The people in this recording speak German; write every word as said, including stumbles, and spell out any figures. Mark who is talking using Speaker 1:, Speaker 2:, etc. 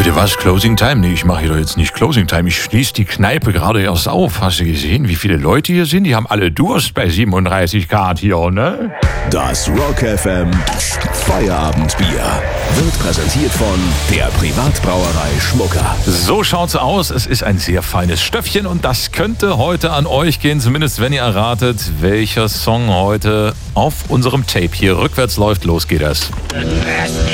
Speaker 1: Bitte was? Closing Time? Nee, ich mache hier doch jetzt nicht Closing Time. Ich schließe die Kneipe gerade erst auf. Hast du gesehen, wie viele Leute hier sind? Die haben alle Durst bei siebenunddreißig Grad hier, ne?
Speaker 2: Das Rock F M Feierabendbier wird präsentiert von der Privatbrauerei Schmucker.
Speaker 1: So schaut's aus. Es ist ein sehr feines Stöffchen und das könnte heute an euch gehen, zumindest wenn ihr erratet, welcher Song heute auf unserem Tape hier rückwärts läuft. Los geht es.